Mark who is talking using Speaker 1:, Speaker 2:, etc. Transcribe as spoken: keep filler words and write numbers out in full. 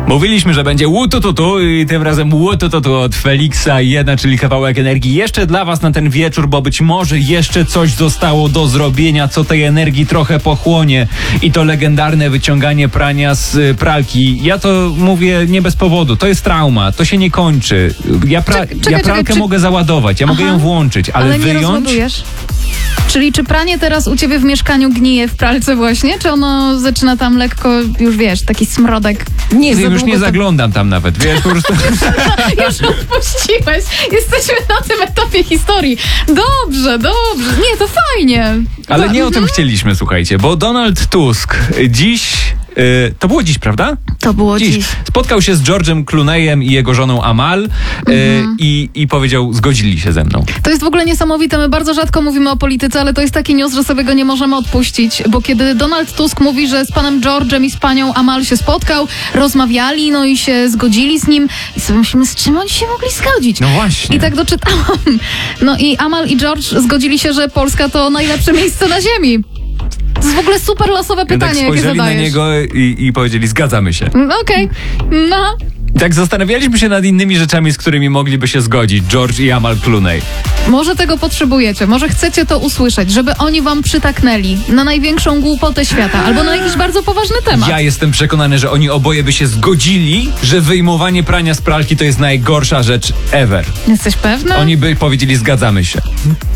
Speaker 1: Mówiliśmy, że będzie łutututu i tym razem łutututu od Feliksa jeden, czyli kawałek energii jeszcze dla was na ten wieczór, bo być może jeszcze coś zostało do zrobienia, co tej energii trochę pochłonie i to legendarne wyciąganie prania z y, pralki. Ja to mówię nie bez powodu, to jest trauma, to się nie kończy. Ja, pra-
Speaker 2: Czek- czekaj,
Speaker 1: ja pralkę
Speaker 2: czekaj, czy-
Speaker 1: mogę załadować, ja mogę
Speaker 2: Aha.
Speaker 1: ją włączyć, ale,
Speaker 2: Ale nie
Speaker 1: wyjąć...
Speaker 2: rozładujesz? Czyli czy pranie teraz u ciebie w mieszkaniu gnije w pralce właśnie? Czy ono zaczyna tam lekko, już wiesz, taki smrodek?
Speaker 1: Nie
Speaker 2: Za
Speaker 1: wiem, już
Speaker 2: długo
Speaker 1: nie
Speaker 2: to-
Speaker 1: zaglądam tam nawet, wiesz, po prostu...
Speaker 2: Już odpuściłeś. Jesteśmy na tym etapie historii. Dobrze, dobrze. Nie, to fajnie.
Speaker 1: Ale
Speaker 2: To-
Speaker 1: nie o tym chcieliśmy, słuchajcie, bo Donald Tusk dziś, y, to było dziś, prawda?
Speaker 2: To było dziś.
Speaker 1: Dziś spotkał się z George'em Clooneyem i jego żoną Amal y, i, i powiedział, zgodzili się ze mną.
Speaker 2: To jest w ogóle niesamowite. My bardzo rzadko mówimy o polityce, ale to jest taki news, że sobie go nie możemy odpuścić, bo kiedy Donald Tusk mówi, że z panem George'em i z panią Amal się spotkał, rozmawiali, no i się zgodzili z nim i sobie myślimy, z czym oni się mogli zgodzić?
Speaker 1: No właśnie.
Speaker 2: I tak doczytałam. No i Amal i George zgodzili się, że Polska to najlepsze miejsce na ziemi. To jest w ogóle super losowe
Speaker 1: I tak
Speaker 2: pytanie, jakie
Speaker 1: spojrzeli na
Speaker 2: zadajesz.
Speaker 1: niego i, i powiedzieli, zgadzamy się.
Speaker 2: Mm, Okej, no.
Speaker 1: I tak zastanawialiśmy się nad innymi rzeczami, z którymi mogliby się zgodzić George i Amal Clooney.
Speaker 2: Może tego potrzebujecie, może chcecie to usłyszeć, żeby oni wam przytaknęli na największą głupotę świata albo na jakiś bardzo poważny temat.
Speaker 1: Ja jestem przekonany, że oni oboje by się zgodzili, że wyjmowanie prania z pralki to jest najgorsza rzecz ever.
Speaker 2: Jesteś pewna?
Speaker 1: Oni by powiedzieli, zgadzamy się.